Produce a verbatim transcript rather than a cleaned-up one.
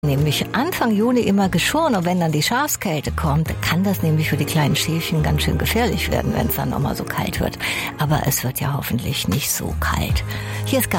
Nämlich Anfang Juni immer geschoren und wenn dann die Schafskälte kommt, kann das nämlich für die kleinen Schäfchen ganz schön gefährlich werden, wenn es dann nochmal so kalt wird. Aber es wird ja hoffentlich nicht so kalt. Hier ist